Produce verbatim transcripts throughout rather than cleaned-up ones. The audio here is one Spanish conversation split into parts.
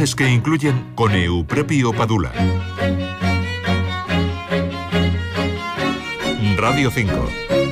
Voces que incluyen con Eupropio Padula. Radio cinco.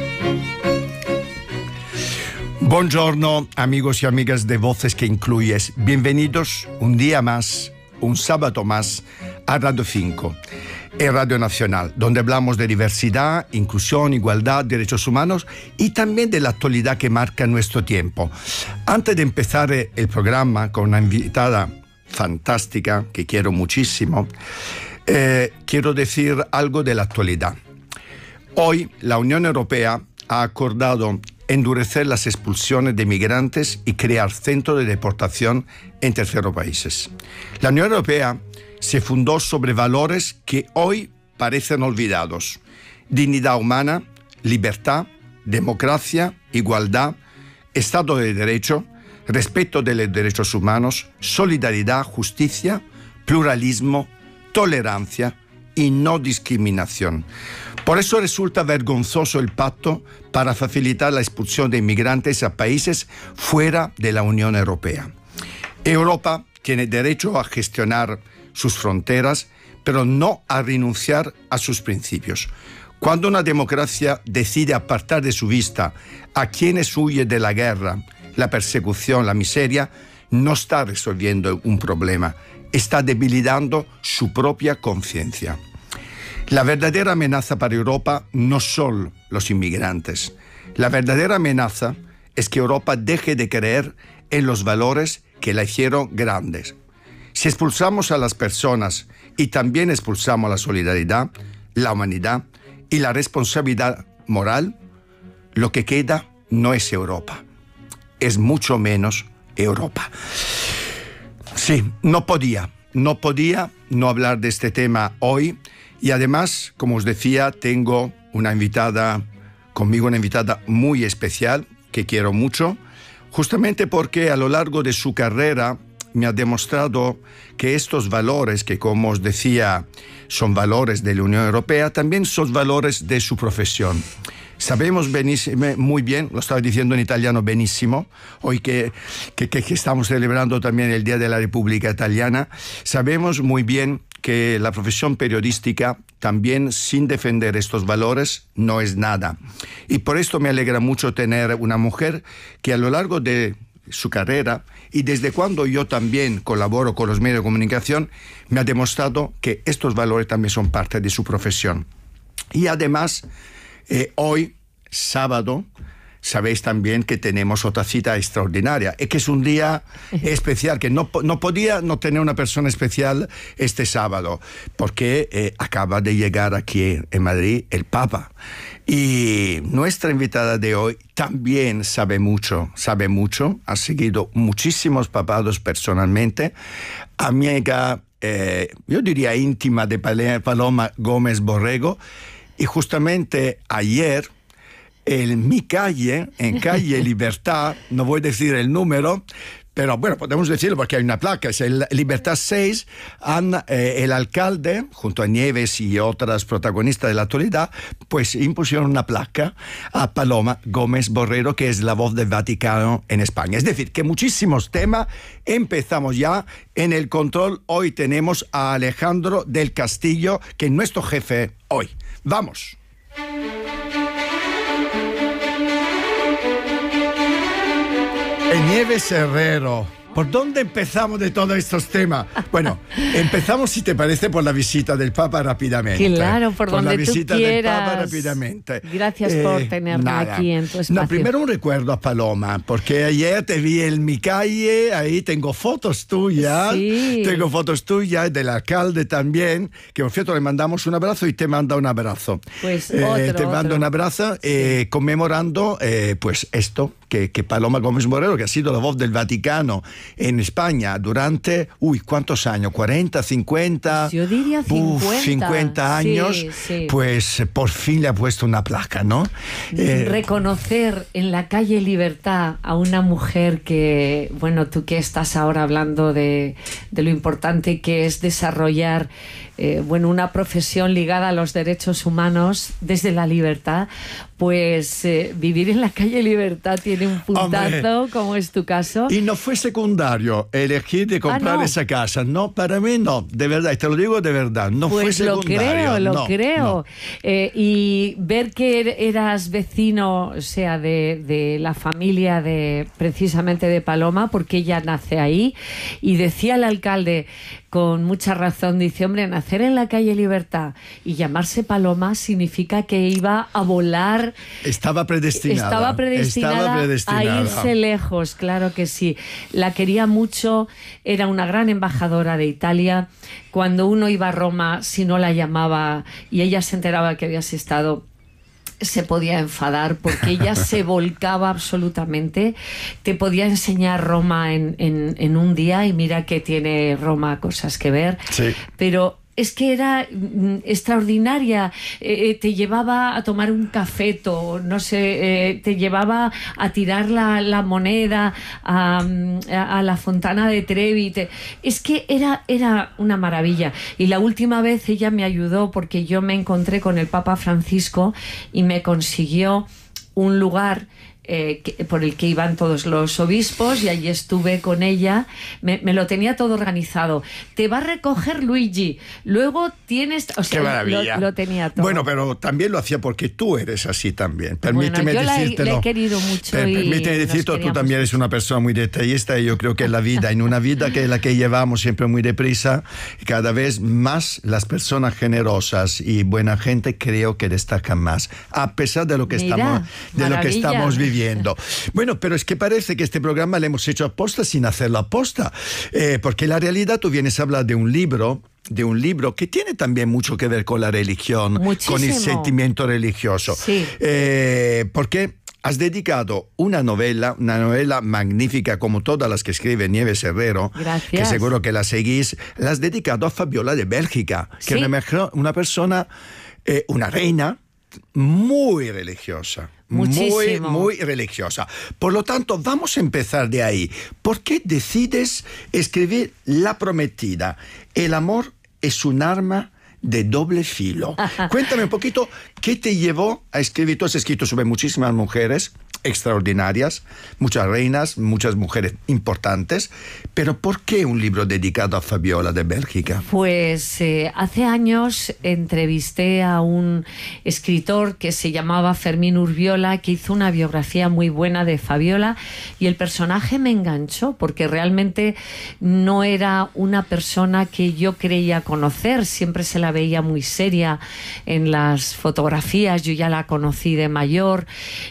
Buongiorno, amigos y amigas de Voces que Incluyes. Bienvenidos un día más, un sábado más, a Radio cinco, el Radio Nacional, donde hablamos de diversidad, inclusión, igualdad, derechos humanos y también de la actualidad que marca nuestro tiempo. Antes de empezar el programa con una invitada fantástica, que quiero muchísimo, eh, quiero decir algo de la actualidad. Hoy la Unión Europea ha acordado endurecer las expulsiones de migrantes y crear centros de deportación en terceros países. La Unión Europea se fundó sobre valores que hoy parecen olvidados: dignidad humana, libertad, democracia, igualdad, Estado de Derecho, respeto de los derechos humanos, solidaridad, justicia, pluralismo, tolerancia y no discriminación. Por eso resulta vergonzoso el pacto para facilitar la expulsión de inmigrantes a países fuera de la Unión Europea. Europa tiene derecho a gestionar sus fronteras, pero no a renunciar a sus principios. Cuando una democracia decide apartar de su vista a quienes huyen de la guerra, la persecución, la miseria, no está resolviendo un problema, está debilitando su propia conciencia. La verdadera amenaza para Europa no son los inmigrantes. La verdadera amenaza es que Europa deje de creer en los valores que la hicieron grandes. Si expulsamos a las personas y también expulsamos la solidaridad, la humanidad y la responsabilidad moral, lo que queda no es Europa, es mucho menos Europa. Sí, no podía, no podía no hablar de este tema hoy. Y además, como os decía, tengo una invitada, conmigo una invitada muy especial, que quiero mucho, justamente porque a lo largo de su carrera me ha demostrado que estos valores, que como os decía, son valores de la Unión Europea, también son valores de su profesión. Sabemos muy bien, lo estaba diciendo en italiano benissimo, hoy que, que, que estamos celebrando también el Día de la República Italiana, sabemos muy bien que la profesión periodística también sin defender estos valores no es nada. Y por esto me alegra mucho tener una mujer que a lo largo de su carrera y desde cuando yo también colaboro con los medios de comunicación me ha demostrado que estos valores también son parte de su profesión. Y además, eh, hoy, sábado, sabéis también que tenemos otra cita extraordinaria, y que es un día especial, que no, no podía no tener una persona especial este sábado, porque eh, acaba de llegar aquí en Madrid el Papa. Y nuestra invitada de hoy también sabe mucho, sabe mucho, ha seguido muchísimos papados personalmente, amiga, eh, yo diría íntima de Paloma Gómez Borrego, y justamente ayer, en mi calle, en calle Libertad, no voy a decir el número, pero bueno, podemos decirlo porque hay una placa, es el Libertad seis, han, eh, el alcalde, junto a Nieves y otras protagonistas de la actualidad, pues impusieron una placa a Paloma Gómez Borrero, que es la voz del Vaticano en España. Es decir, que muchísimos temas. Empezamos ya. En el control hoy tenemos a Alejandro del Castillo, que es nuestro jefe hoy. ¡Vamos! Nieves Herrero, ¿por dónde empezamos de todos estos temas? Bueno, empezamos, si te parece, por la visita del Papa rápidamente. Claro, por, por donde la visita tú quieras. del Papa rápidamente. Gracias eh, por tenerme nada. aquí en tu espacio. No, primero un recuerdo a Paloma, porque ayer te vi en mi calle, ahí tengo fotos tuyas, sí. tengo fotos tuyas, del alcalde también, que por cierto le mandamos un abrazo y te manda un abrazo. Pues eh, otro, Te mando otro. un abrazo eh, sí. conmemorando eh, pues esto, que, que Paloma Gómez Borrero, que ha sido la voz del Vaticano en España durante, uy, ¿cuántos años? ¿cuarenta, cincuenta? Yo diría cincuenta. Uf, cincuenta años, sí, sí. Pues por fin le ha puesto una placa, ¿no? Eh, Reconocer en la calle Libertad a una mujer que, bueno, tú que estás ahora hablando de, de lo importante que es desarrollar eh, bueno, una profesión ligada a los derechos humanos desde la libertad, pues eh, vivir en la calle Libertad tiene un puntazo, Hombre. como es tu caso. Y no fue secundario elegir de comprar ah, no. esa casa. No, para mí no, de verdad, y te lo digo de verdad, no pues fue secundario. Lo creo, lo no, creo. No. Eh, y ver que eras vecino, o sea, de, de la familia de precisamente de Paloma, porque ella nace ahí, y decía el alcalde con mucha razón, dice, hombre, nacer en la calle Libertad y llamarse Paloma significa que iba a volar. Estaba predestinada. Estaba predestinada, Estaba predestinada a irse lejos, claro que sí. La quería mucho, era una gran embajadora de Italia. Cuando uno iba a Roma, si no la llamaba y ella se enteraba que habías estado, se podía enfadar porque ella se volcaba absolutamente. Te podía enseñar Roma en, en, en un día, y mira que tiene Roma cosas que ver. Sí. Pero es que era mm, extraordinaria. Eh, te llevaba a tomar un cafeto, no sé, eh, te llevaba a tirar la, la moneda a, a, a la Fontana de Trevi. Te, es que era, era una maravilla. Y la última vez ella me ayudó porque yo me encontré con el Papa Francisco y me consiguió un lugar Eh, que, por el que iban todos los obispos, y allí estuve con ella. Me, me lo tenía todo organizado. Te va a recoger Luigi, luego tienes, o sea, ¡qué maravilla! Lo, lo tenía todo. Bueno, pero también lo hacía porque tú eres así también. Permíteme bueno, yo decírtelo. La, la he querido mucho. Per, y permíteme decirte, tú también eres una persona muy detallista, y yo creo que en la vida, en una vida que es la que llevamos siempre muy deprisa, cada vez más las personas generosas y buena gente creo que destacan más, a pesar de lo que Mira, estamos, de lo que estamos viviendo. Bueno, pero es que parece que este programa lo hemos hecho aposta sin hacerlo aposta, eh, porque en la realidad tú vienes a hablar de un libro de un libro que tiene también mucho que ver con la religión, Muchísimo. con el sentimiento religioso. Sí. Eh, porque has dedicado una novela, una novela magnífica como todas las que escribe Nieves Herrero, Gracias. que seguro que la seguís, la has dedicado a Fabiola de Bélgica, que Sí. es una, una persona, eh, una reina muy religiosa. Muchísimo. Muy, muy religiosa. Por lo tanto, vamos a empezar de ahí. ¿Por qué decides escribir La Prometida? El amor es un arma de doble filo. Cuéntame un poquito, ¿qué te llevó a escribir? Tú has escrito sobre muchísimas mujeres extraordinarias, muchas reinas, muchas mujeres importantes, pero ¿por qué un libro dedicado a Fabiola de Bélgica? Pues eh, hace años entrevisté a un escritor que se llamaba Fermín Urbiola, que hizo una biografía muy buena de Fabiola, y el personaje me enganchó porque realmente no era una persona que yo creía conocer, siempre se la veía muy seria en las fotografías, yo ya la conocí de mayor,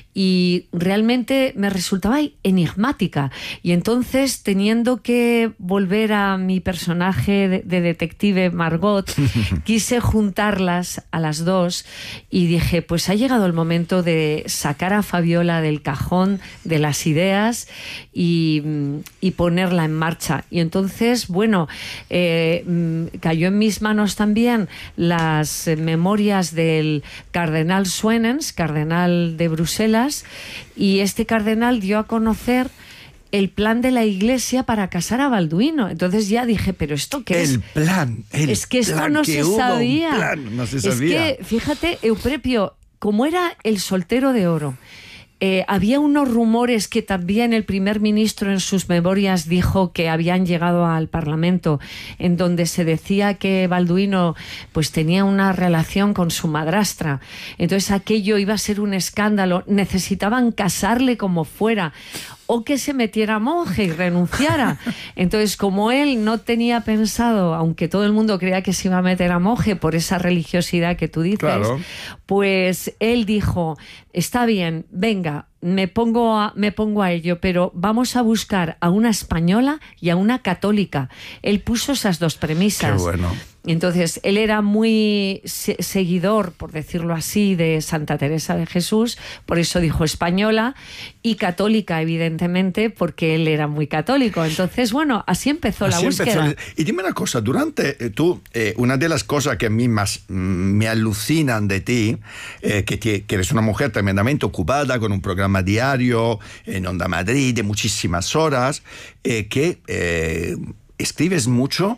y realmente me resultaba enigmática. Y entonces, teniendo que volver a mi personaje de, de detective Margot, quise juntarlas a las dos y dije, pues ha llegado el momento de sacar a Fabiola del cajón de las ideas y, y ponerla en marcha. Y entonces, bueno, eh, cayó en mis manos también las memorias del cardenal Suenens, cardenal de Bruselas, y este cardenal dio a conocer el plan de la Iglesia para casar a Balduino. Entonces ya dije, ¿pero esto qué es? El plan, el Es que esto plan, no que se hubo sabía. Un plan, no se sabía. Es que, fíjate, Euprepio, como era el soltero de oro, Eh, había unos rumores que también el primer ministro en sus memorias dijo que habían llegado al Parlamento, en donde se decía que Balduino pues tenía una relación con su madrastra. Entonces aquello iba a ser un escándalo. Necesitaban casarle como fuera, o que se metiera monje y renunciara. Entonces, como él no tenía pensado, aunque todo el mundo creía que se iba a meter a monje por esa religiosidad que tú dices, Claro. pues él dijo, está bien, venga, me pongo, a, me pongo a ello, pero vamos a buscar a una española y a una católica. Él puso esas dos premisas. Qué bueno. Entonces, él era muy se seguidor, por decirlo así, de Santa Teresa de Jesús, por eso dijo española, y católica, evidentemente, porque él era muy católico. Entonces, bueno, así empezó Así la búsqueda. empezó. Y dime una cosa, durante eh, tú, eh, una de las cosas que a mí más mm, me alucinan de ti, eh, que, te, que eres una mujer tremendamente ocupada, con un programa diario en Onda Madrid de muchísimas horas, eh, que eh, escribes mucho,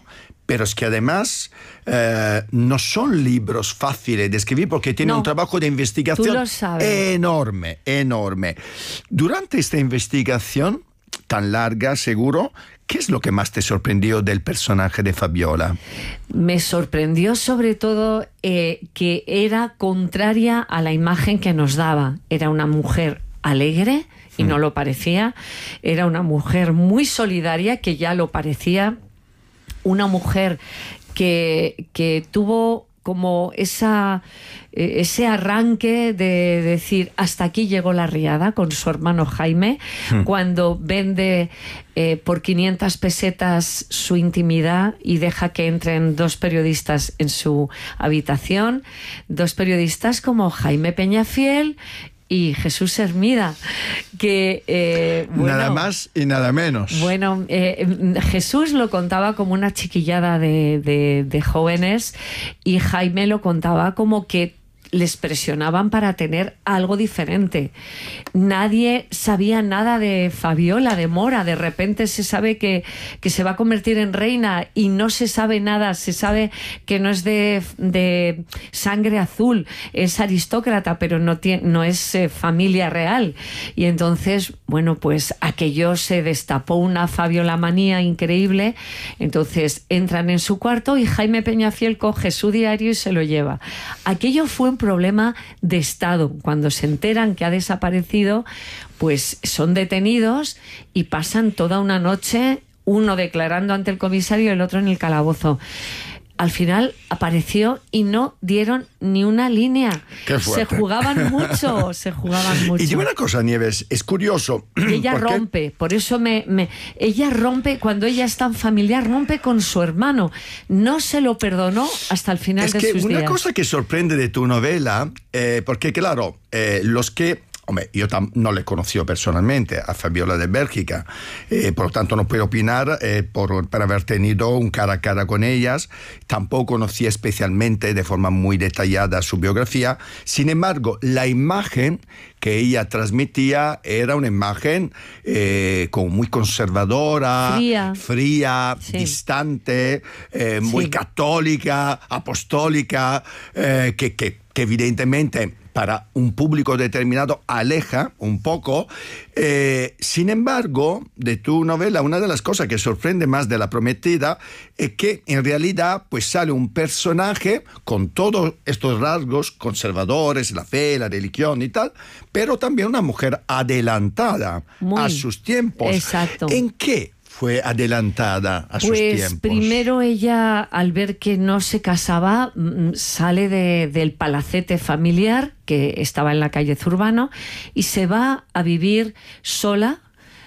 pero es que además eh, no son libros fáciles de escribir porque tiene No, un trabajo de tú investigación lo sabes. enorme, enorme. Durante esta investigación tan larga, seguro, ¿qué es lo que más te sorprendió del personaje de Fabiola? Me sorprendió sobre todo eh, que era contraria a la imagen que nos daba. Era una mujer alegre, y mm. no lo parecía. Era una mujer muy solidaria, que ya lo parecía. Una mujer que, que tuvo como esa, eh, ese arranque de decir hasta aquí llegó la riada con su hermano Jaime, mm. cuando vende eh, por quinientas pesetas su intimidad y deja que entren dos periodistas en su habitación, dos periodistas como Jaime Peñafiel y Jesús Hermida, que eh, bueno, nada más y nada menos. Bueno, eh, Jesús lo contaba como una chiquillada de, de, de jóvenes, y Jaime lo contaba como que les presionaban para tener algo diferente. Nadie sabía nada de Fabiola, de Mora. De repente se sabe que, que se va a convertir en reina y no se sabe nada. Se sabe que no es de, de sangre azul, es aristócrata, pero no, tiene, no es eh, familia real. Y entonces, bueno, pues aquello se destapó una Fabiola manía increíble. Entonces entran en su cuarto y Jaime Peñafiel coge su diario y se lo lleva. Aquello fue un problema de Estado. Cuando se enteran que ha desaparecido, pues son detenidos y pasan toda una noche, uno declarando ante el comisario y el otro en el calabozo. Al final apareció y no dieron ni una línea. Se jugaban mucho, se jugaban mucho. Y dime una cosa, Nieves, es curioso. Y ella porque... rompe, por eso me, me... Ella rompe, cuando ella es tan familiar, rompe con su hermano. No se lo perdonó hasta el final es de que sus días. Una cosa que sorprende de tu novela, eh, porque claro, eh, los que... Hombre, yo tam- no le conocí personalmente a Fabiola de Bélgica, eh, por lo tanto no puedo opinar eh, por, por haber tenido un cara a cara con ellas. Tampoco conocí especialmente de forma muy detallada su biografía. Sin embargo, la imagen que ella transmitía era una imagen eh, como muy conservadora, fría, fría sí. distante, eh, muy sí. católica, apostólica, eh, que, que, que evidentemente para un público determinado aleja un poco. Eh, sin embargo, de tu novela, una de las cosas que sorprende más de La Prometida es que en realidad pues sale un personaje con todos estos rasgos conservadores, la fe, la religión y tal, pero también una mujer adelantada Muy, a sus tiempos. Exacto. ¿En qué fue adelantada a pues sus tiempos? Pues primero ella, al ver que no se casaba, sale de, del palacete familiar que estaba en la calle Zurbano y se va a vivir sola.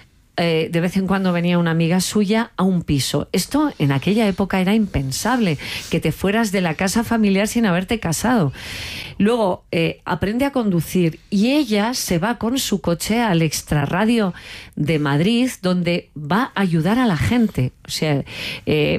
Eh, de vez en cuando venía una amiga suya a un piso. Esto en aquella época era impensable, que te fueras de la casa familiar sin haberte casado. Luego eh, aprende a conducir y ella se va con su coche al extrarradio de Madrid, donde va a ayudar a la gente. O sea, eh,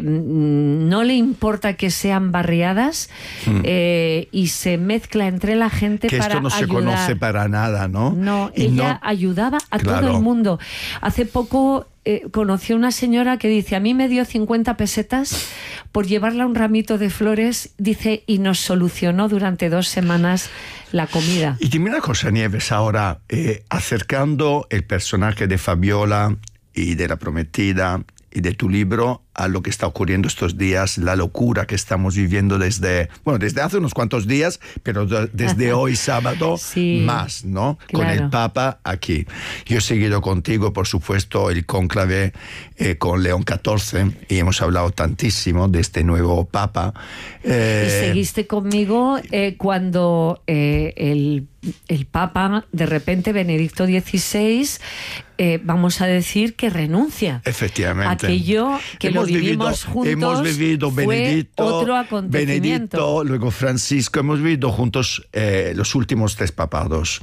no le importa que sean barriadas hmm. eh, y se mezcla entre la gente que para esto no ayudar. Se conoce para nada, ¿no? No, y ella no... ayudaba a claro. todo el mundo. Hace poco eh, conocí a una señora que dice, a mí me dio cincuenta pesetas por llevarla un ramito de flores, dice, y nos solucionó durante dos semanas la comida. Y dime una cosa, Nieves, ahora, eh, acercando el personaje de Fabiola y de La Prometida y de tu libro a lo que está ocurriendo estos días, la locura que estamos viviendo desde, bueno, desde hace unos cuantos días, pero desde hoy sábado sí, más, ¿no? Claro. Con el Papa aquí. Yo he seguido contigo, por supuesto, el cónclave eh, con León catorce y hemos hablado tantísimo de este nuevo Papa. Eh, y seguiste conmigo eh, cuando eh, el, el Papa, de repente, Benedicto dieciséis, eh, vamos a decir que renuncia. Efectivamente. Aquello que hemos lo vivimos vivido, juntos hemos vivido fue Benedicto, otro acontecimiento. Benedicto, luego Francisco, hemos vivido juntos eh, los últimos tres papados.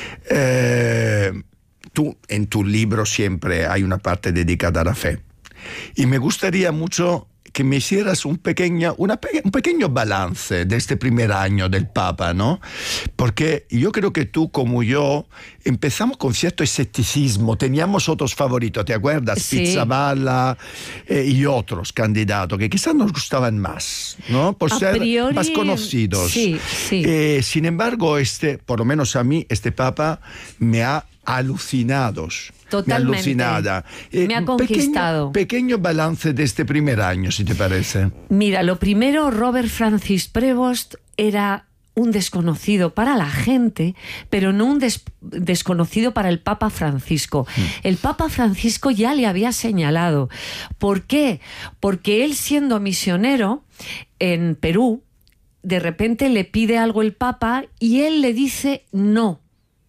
Eh, tú, en tu libro siempre hay una parte dedicada a la fe. Y me gustaría mucho que me hicieras un pequeño, una pe- un pequeño balance de este primer año del Papa, ¿no? Porque yo creo que tú, como yo, empezamos con cierto escepticismo. Teníamos otros favoritos, ¿te acuerdas? Sí. Pizzaballa eh, y otros candidatos que quizás nos gustaban más, ¿no? Por A ser priori, más conocidos. sí, sí. Eh, sin embargo, este, por lo menos a mí, este Papa me ha alucinado. Totalmente. Me ha alucinada. Eh, Me ha un conquistado. Pequeño, pequeño balance de este primer año, si te parece. Mira, lo primero, Robert Francis Prevost era un desconocido para la gente, pero no un des- desconocido para el Papa Francisco. Mm. El Papa Francisco ya le había señalado. ¿Por qué? Porque él, siendo misionero en Perú, de repente le pide algo el Papa y él le dice no.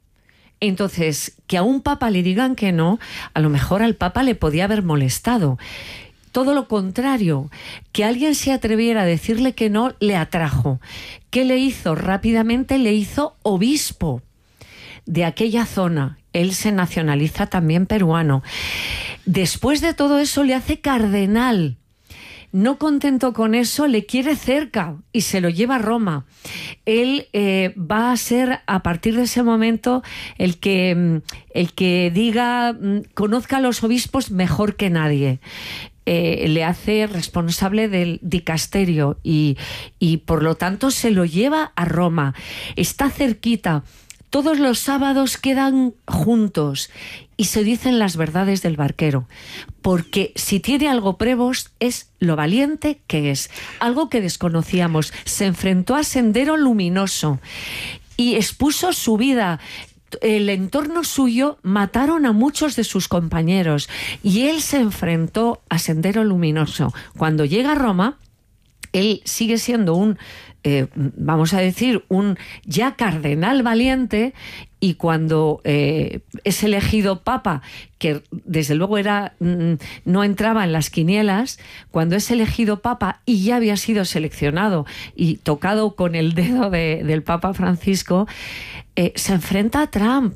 Entonces, que a un papa le digan que no, a lo mejor al papa le podía haber molestado. Todo lo contrario, que alguien se atreviera a decirle que no, le atrajo. ¿Qué le hizo? Rápidamente le hizo obispo de aquella zona. Él se nacionaliza también peruano. Después de todo eso le hace cardenal. No contento con eso, le quiere cerca y se lo lleva a Roma. Él eh, va a ser, a partir de ese momento, el que, el que diga, conozca a los obispos mejor que nadie. Eh, le hace responsable del dicasterio y, y, por lo tanto, se lo lleva a Roma. Está cerquita. Todos los sábados quedan juntos y se dicen las verdades del barquero. Porque si tiene algo Prevost es lo valiente que es. Algo que desconocíamos. Se enfrentó a Sendero Luminoso y expuso su vida. El entorno suyo mataron a muchos de sus compañeros y él se enfrentó a Sendero Luminoso. Cuando llega a Roma, él sigue siendo un, eh, vamos a decir, un ya cardenal valiente, y cuando eh, es elegido papa, que desde luego era mm, no entraba en las quinielas, cuando es elegido papa y ya había sido seleccionado y tocado con el dedo de, del Papa Francisco, eh, se enfrenta a Trump.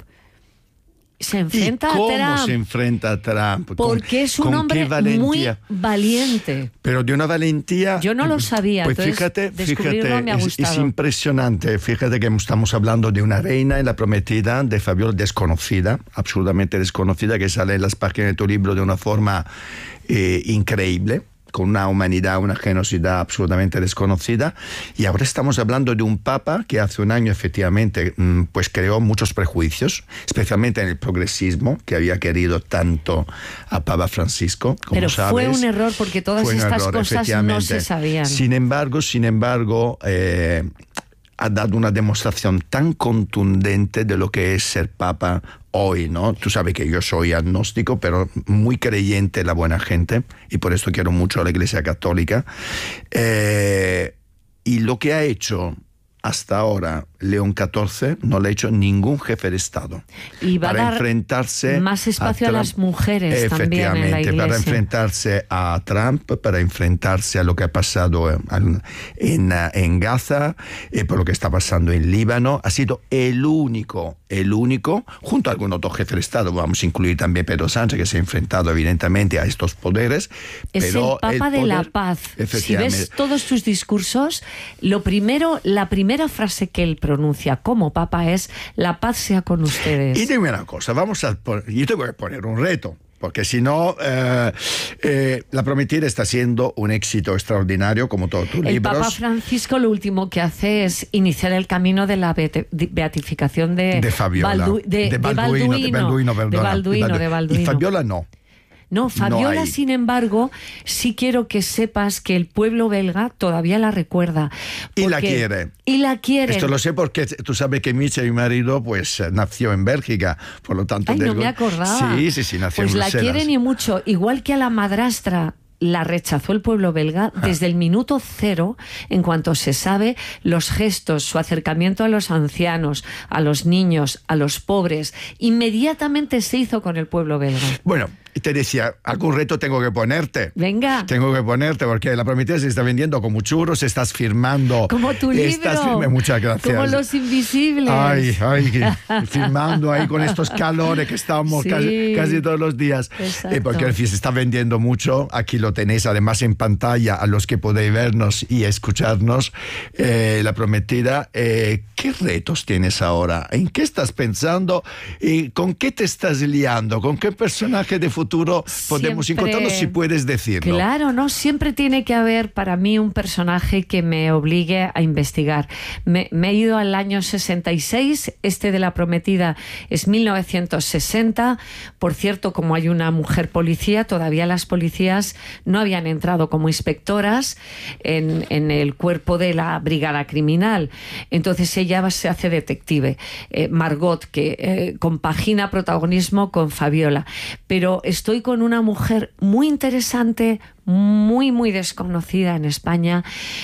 Se enfrenta ¿Y cómo a Trump. se enfrenta a Trump? Porque es un hombre muy valiente. Pero de una valentía... Yo no lo sabía. Pues fíjate, fíjate, me ha es, es impresionante. Fíjate que estamos hablando de una reina, la prometida de Fabiola, desconocida, absolutamente desconocida, que sale en las páginas de tu libro de una forma eh, increíble, con una humanidad, una generosidad absolutamente desconocida. Y ahora estamos hablando de un papa que hace un año efectivamente pues creó muchos prejuicios, especialmente en el progresismo, que había querido tanto a Papa Francisco, como Pero sabes. fue un error porque todas estas error, cosas no se sabían. Sin embargo, sin embargo, eh, ha dado una demostración tan contundente de lo que es ser papa hoy, ¿no? Tú sabes que yo soy agnóstico, pero muy creyente en la buena gente, y por eso quiero mucho a la Iglesia Católica. Eh, y lo que ha hecho hasta ahora León catorce no le ha hecho ningún jefe de Estado. Y va para a dar enfrentarse más espacio a, a las mujeres también en la Iglesia. Para enfrentarse a Trump, para enfrentarse a lo que ha pasado en, en, en Gaza, eh, por lo que está pasando en Líbano. Ha sido el único, el único, junto a algún otro jefe de Estado, vamos a incluir también Pedro Sánchez, que se ha enfrentado evidentemente a estos poderes. Es pero el Papa el de poder, la paz. Si ves todos tus discursos, lo primero, la primera frase que él pronuncia como papa es: la paz sea con ustedes. Y dime una cosa, vamos a poner, yo te voy a poner un reto, porque si no, eh, eh, La Prometida está siendo un éxito extraordinario, como todos tus el libros. El Papa Francisco lo último que hace es iniciar el camino de la beate, de, beatificación de, de Fabiola, Baldu, de, de, Balduino, de Balduino, de Balduino, de Balduino, de Balduino. Y Fabiola no. No, Fabiola, no sin embargo, sí quiero que sepas que el pueblo belga todavía la recuerda. Y la quiere. Y la quiere. Esto lo sé porque tú sabes que Micha, mi marido, pues nació en Bélgica, por lo tanto... Ay, de... no me acordaba. Sí, sí, sí, nació pues en la Bruselas. quieren y mucho. Igual que a la madrastra la rechazó el pueblo belga desde el minuto cero, en cuanto se sabe los gestos, su acercamiento a los ancianos, a los niños, a los pobres, inmediatamente se hizo con el pueblo belga. Bueno, y te decía, algún reto tengo que ponerte. Venga. Tengo que ponerte, porque La Prometida se está vendiendo como churros, estás firmando. Como tu estás libro. Firme, muchas gracias. Como Los Invisibles. Ay, ay, firmando ahí con estos calores que estamos Sí. casi, casi todos los días. Exacto. Eh, porque se está vendiendo mucho. Aquí lo tenéis además en pantalla a los que podéis vernos y escucharnos. Eh, La Prometida. Eh, ¿Qué retos tienes ahora? ¿En qué estás pensando? ¿Y con qué te estás liando? ¿Con qué personaje de futuro podemos Siempre- encontrarnos, si puedes decirlo? Claro, ¿no? Siempre tiene que haber para mí un personaje que me obligue a investigar. Me, me he ido al año sesenta y seis, este de La Prometida es mil novecientos sesenta. Por cierto, como hay una mujer policía, todavía las policías no habían entrado como inspectoras en, en el cuerpo de la brigada criminal. Entonces ella se hace detective. Eh, Margot, que eh, compagina protagonismo con Fabiola. Pero estoy con una mujer muy interesante, muy, muy desconocida en España,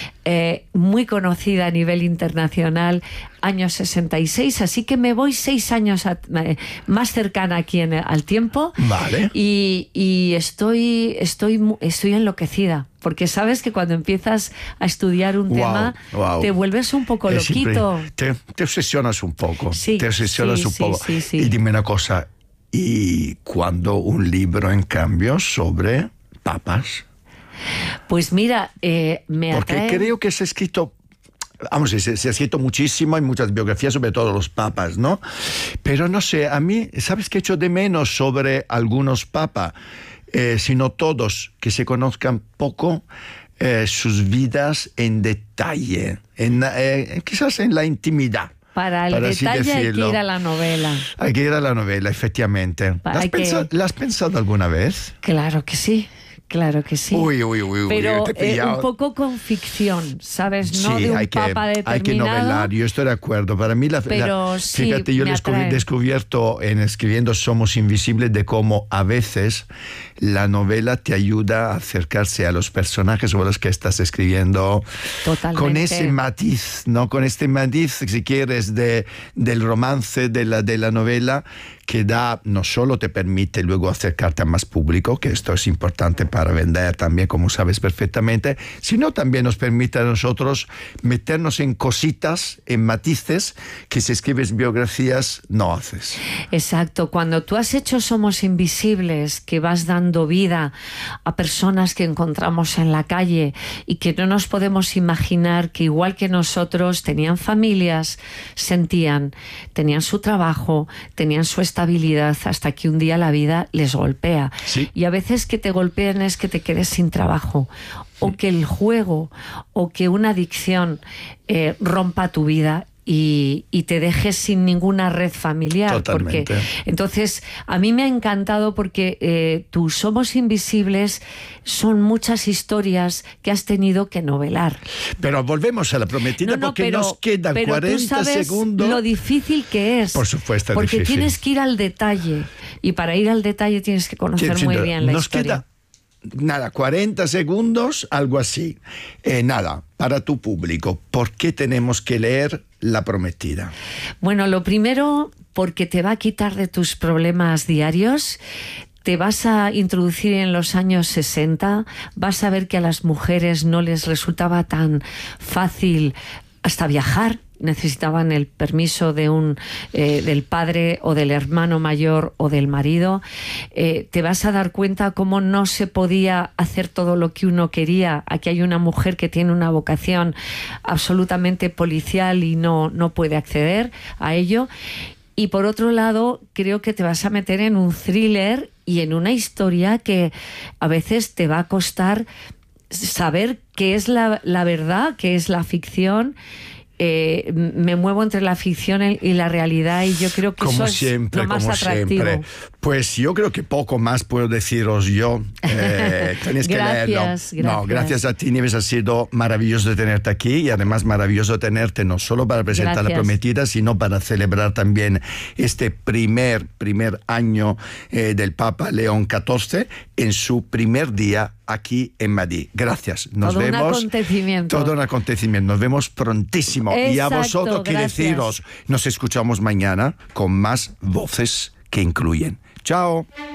eh, muy conocida a nivel internacional, año sesenta y seis, así que me voy seis años a, eh, más cercana aquí en, al tiempo. Vale. Y, y estoy, estoy, mu- estoy enloquecida, porque sabes que cuando empiezas a estudiar un Wow, tema, wow. te vuelves un poco Es loquito. impre- Te, te obsesionas un poco. Sí, te obsesionas sí, un sí, poco. sí, sí. Y dime una cosa, ¿y cuando un libro, en cambio, sobre papas? Pues mira, eh, me Porque atrae... creo que se ha escrito, vamos, se, se ha escrito muchísimo, hay muchas biografías sobre todos los papas, ¿no? Pero no sé, a mí, ¿sabes qué echo de menos sobre algunos papas? Eh, sino todos, que se conozcan poco eh, sus vidas en detalle, en, eh, quizás en la intimidad. Para el para así detalle hay que decirlo. ir a la novela. Hay que ir a la novela, efectivamente. Pa- ¿La has, hay que- pensado, ¿la has pensado alguna vez? Claro que sí, claro que sí. Uy, uy, uy, uy, Pero te he eh, pillado. un poco con ficción, ¿sabes? No Sí, de un hay que, papa determinado. hay que novelar, yo estoy de acuerdo. Para mí, la, Pero la- sí, fíjate, yo me he descubri- atrae. descubierto en escribiendo Somos Invisibles de cómo a veces la novela te ayuda a acercarse a los personajes sobre los que estás escribiendo. Totalmente. Con ese matiz, ¿no? Con este matiz, si quieres, de, del romance de la, de la novela, que da, no solo te permite luego acercarte a más público, que esto es importante para vender también, como sabes perfectamente, sino también nos permite a nosotros meternos en cositas, en matices, que si escribes biografías no haces. Exacto, cuando tú has hecho Somos Invisibles, que vas dando vida a personas que encontramos en la calle y que no nos podemos imaginar que igual que nosotros tenían familias, sentían, tenían su trabajo, tenían su estabilidad, hasta que un día la vida les golpea. Sí. Y a veces que te golpean es que te quedes sin trabajo, o que el juego, o que una adicción eh, rompa tu vida y, y te dejes sin ninguna red familiar. Totalmente. Porque, entonces, a mí me ha encantado porque eh, tú Somos Invisibles son muchas historias que has tenido que novelar. Pero volvemos a La Prometida, No, no, porque pero- nos quedan pero tú cuarenta sabes segundos. lo difícil que es. Por supuesto, porque difícil. tienes que ir al detalle. Y para ir al detalle tienes que conocer Sí, muy sí, bien la nos historia. queda nada, cuarenta segundos, algo así. Eh, nada, para tu público, ¿por qué tenemos que leer La Prometida? Bueno, lo primero, porque te va a quitar de tus problemas diarios. Te vas a introducir en los años sesenta, vas a ver que a las mujeres no les resultaba tan fácil hasta viajar, necesitaban el permiso de un, eh, del padre o del hermano mayor o del marido. Eh, te vas a dar cuenta cómo no se podía hacer todo lo que uno quería. Aquí hay una mujer que tiene una vocación absolutamente policial y no, no puede acceder a ello. Y por otro lado, creo que te vas a meter en un thriller y en una historia que a veces te va a costar saber qué es la, la verdad, qué es la ficción. Eh, me muevo entre la ficción y la realidad y yo creo que Como eso siempre, es lo más como atractivo. siempre. Pues yo creo que poco más puedo deciros yo. Eh, tenéis que Gracias, leerlo. gracias. No, gracias a ti, Nieves. Ha sido maravilloso tenerte aquí y además maravilloso tenerte no solo para presentar Gracias. La Prometida, sino para celebrar también este primer, primer año eh, del Papa León catorce en su primer día aquí en Madrid. Gracias. Nos Todo un vemos. acontecimiento. Todo un acontecimiento. Nos vemos prontísimo. Y a Exacto, vosotros que gracias. deciros, nos escuchamos mañana con más voces que incluyen. Chao.